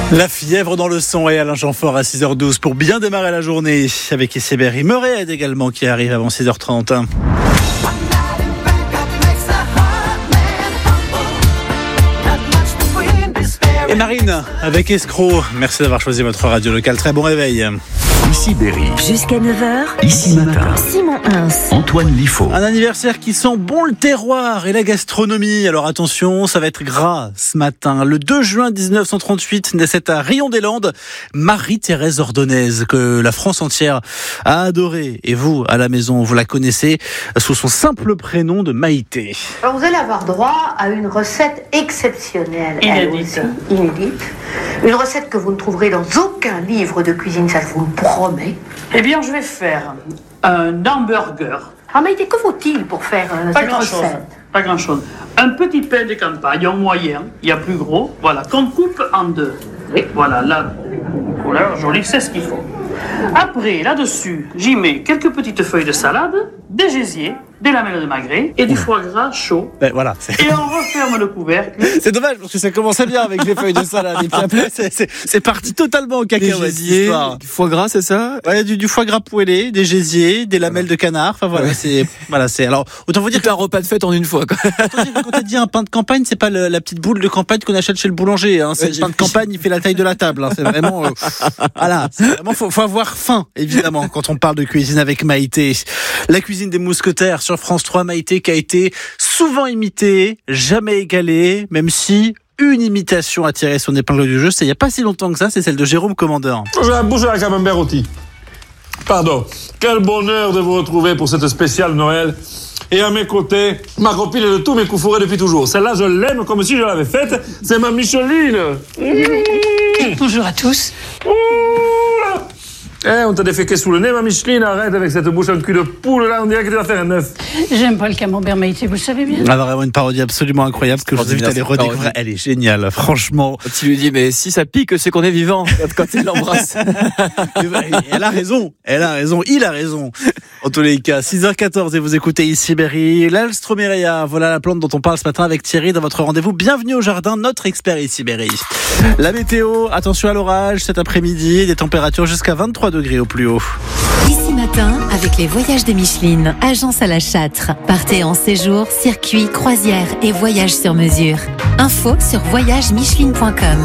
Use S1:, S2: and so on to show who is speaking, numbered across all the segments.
S1: La fièvre dans le son et Alain Chamfort à 6h12 pour bien démarrer la journée avec Isibéry. Meuret également qui arrive avant 6h30. Et Marine avec Escroc. Merci d'avoir choisi votre radio locale. Très bon réveil.
S2: Isibéry.
S3: Jusqu'à 9h.
S2: Ici matin.
S3: Simon Hins.
S2: Antoine Liffaut.
S1: Un anniversaire qui sent bon le terroir et la gastronomie. Alors attention, ça va être gras ce matin. Le 2 juin 1938 naissait à Rion-des-Landes Marie-Thérèse Ordonnaise, que la France entière a adorée. Et vous, à la maison, vous la connaissez sous son simple prénom de Maïté.
S4: Alors vous allez avoir droit à une recette exceptionnelle.
S5: Inédite.
S4: Inédite. Une recette que vous ne trouverez dans aucun livre de cuisine, ça je vous le promets.
S5: Eh bien, je vais faire un hamburger.
S4: Ah Maïté, que faut-il pour faire cette recette?
S5: Pas grand-chose. Un petit pain de campagne en moyen, il y a plus gros, voilà, qu'on coupe en deux.
S4: Oui.
S5: Voilà, là, couleur jolie, c'est ce qu'il faut. Après, là-dessus, j'y mets quelques petites feuilles de salade, des gésiers, des lamelles de magret et du foie gras chaud.
S1: Ben voilà.
S5: Et on referme le couvercle.
S1: C'est dommage parce que ça commençait bien avec les feuilles de salade et puis après c'est parti totalement au cacahuète cette histoire.
S6: Du foie gras, c'est ça?
S1: Ouais, du foie gras poêlé, des gésiers, des lamelles de canard. Enfin voilà, c'est alors autant vous dire
S6: Tout un repas de fête en une fois, quoi.
S1: quand t'as dit un pain de campagne, c'est pas la petite boule de campagne qu'on achète chez le boulanger. Hein. C'est le pain de campagne, il fait la taille de la table. Hein. C'est vraiment voilà, c'est vraiment faut avoir faim évidemment quand on parle de cuisine avec Maïté. La cuisine des mousquetaires sur France 3, Maïté qui a été souvent imitée, jamais égalée, même si une imitation a tiré son épingle du jeu, c'est il n'y a pas si longtemps que ça, c'est celle de Jérôme Commandeur.
S7: J'ai la bouche à la camembert rôti. Pardon. Quel bonheur de vous retrouver pour cette spéciale Noël. Et à mes côtés, ma copine de tous mes coups fourrés depuis toujours. Celle-là, je l'aime comme si je l'avais faite. C'est ma Micheline.
S5: Bonjour à tous.
S7: On t'a déféqué sous le nez, ma Micheline. Arrête avec cette bouche en cul de poule, là. On dirait que tu vas faire un œuf.
S5: J'aime pas le camembert Maïté, vous le savez bien.
S1: Alors vraiment une parodie absolument incroyable, parce que je vous invite à les redécouvrir. Elle est géniale, franchement.
S6: Tu lui dis, mais si ça pique, c'est qu'on est vivant quand il l'embrasse.
S1: Elle a raison, il a raison. En tous les cas, 6h14 et vous écoutez Isibéry. L'Alstroemeria, voilà la plante dont on parle ce matin avec Thierry dans votre rendez-vous. Bienvenue au jardin, notre expert Isibéry. La météo, attention à l'orage cet après-midi, des températures jusqu'à 23 degrés au plus haut.
S3: Ici matin, avec les voyages de Micheline, agence à la Châtre. Partez en séjour, circuit, croisière et voyage sur mesure. Info sur voyagemicheline.com.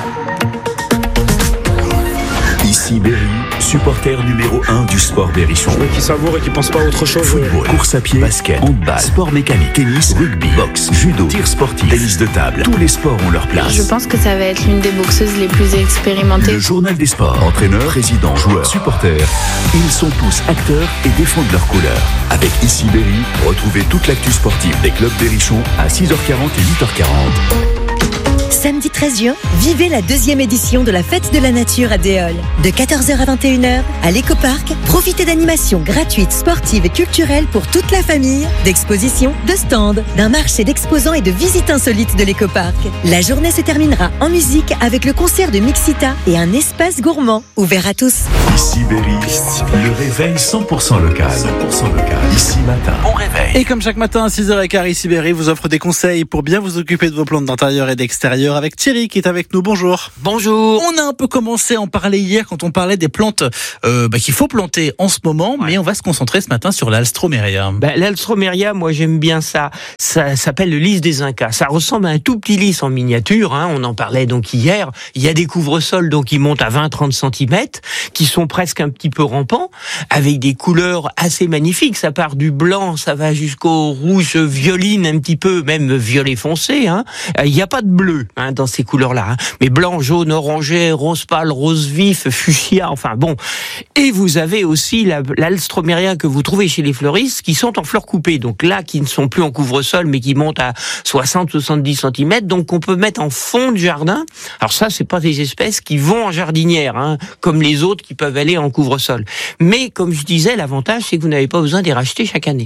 S2: Isibéry, supporter numéro 1 du sport berrichon.
S7: Qui savoure et qui pense pas à autre chose.
S2: Football, course à pied, basket, handball, sport mécanique, tennis, rugby, boxe, judo, tir sportif, tennis de table. Tous les sports ont leur place.
S8: Je pense que ça va être l'une des boxeuses les plus expérimentées.
S2: Le journal des sports. Entraîneurs, présidents, joueurs, supporters. Ils sont tous acteurs et défendent leurs couleurs. Avec Isibéry, retrouvez toute l'actu sportive des clubs berrichons à 6h40 et 8h40.
S9: Samedi 13 juin, vivez la 2e édition de la Fête de la Nature à Déol. De 14h à 21h, à l'écoparc, profitez d'animations gratuites, sportives et culturelles pour toute la famille, d'expositions, de stands, d'un marché d'exposants et de visites insolites de l'écoparc. La journée se terminera en musique avec le concert de Mixita et un espace gourmand ouvert à tous.
S2: Isibéry, le réveil 100% local. 100% local. Ici matin, on réveille.
S1: Et comme chaque matin à 6h15, Isibéry vous offre des conseils pour bien vous occuper de vos plantes d'intérieur et d'extérieur avec Thierry qui est avec nous. Bonjour.
S6: Bonjour.
S1: On a un peu commencé à en parler hier quand on parlait des plantes qu'il faut planter en ce moment, mais on va se concentrer ce matin sur l'Alstroemeria.
S10: L'Alstroemeria, moi j'aime bien ça. Ça s'appelle le lys des Incas. Ça ressemble à un tout petit lys en miniature. On en parlait donc hier. Il y a des couvre-sols donc qui montent à 20-30 cm, qui sont presque un petit peu rampants, avec des couleurs assez magnifiques. Ça part du blanc, ça va jusqu'au rouge violine, un petit peu, même violet foncé. Il n'y a pas de bleu dans ces couleurs-là. Mais blanc, jaune, orangé, rose pâle, rose vif, fuchsia, enfin bon. Et vous avez aussi l'Alstroemeria que vous trouvez chez les fleuristes qui sont en fleurs coupées. Donc là, qui ne sont plus en couvre-sol, mais qui montent à 60-70 cm. Donc on peut mettre en fond de jardin. Alors ça, c'est pas des espèces qui vont en jardinière, comme les autres qui peuvent aller en couvre-sol. Mais comme je disais, l'avantage, c'est que vous n'avez pas besoin d'y racheter chaque année.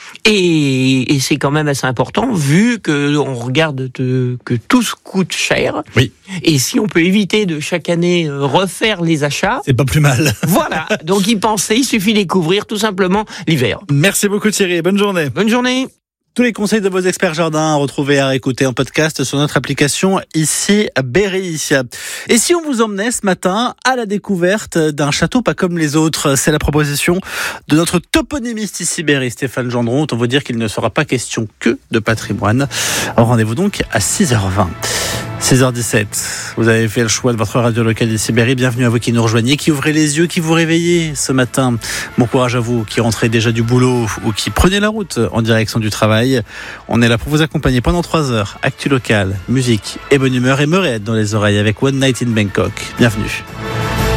S10: Et c'est quand même assez important vu que on regarde que tout coûte cher.
S1: Oui.
S10: Et si on peut éviter de chaque année refaire les achats,
S1: c'est pas plus mal.
S10: Voilà. Donc y penser, il suffit de les couvrir tout simplement l'hiver.
S1: Merci beaucoup Thierry, bonne journée.
S10: Bonne journée.
S1: Tous les conseils de vos experts jardins à retrouver et à réécouter en podcast sur notre application ici Berry. Et si on vous emmenait ce matin à la découverte d'un château pas comme les autres, c'est la proposition de notre toponymiste ici Berry, Stéphane Gendron. Autant vous dire qu'il ne sera pas question que de patrimoine. Rendez-vous donc à 6h20. 6h17, vous avez fait le choix de votre radio locale ici Berry. Bienvenue à vous qui nous rejoignez, qui ouvrez les yeux, qui vous réveillez ce matin. Bon courage à vous qui rentrez déjà du boulot ou qui prenez la route en direction du travail. On est là pour vous accompagner pendant 3 heures. Actu locale, musique et bonne humeur et meurette dans les oreilles avec One Night in Bangkok. Bienvenue.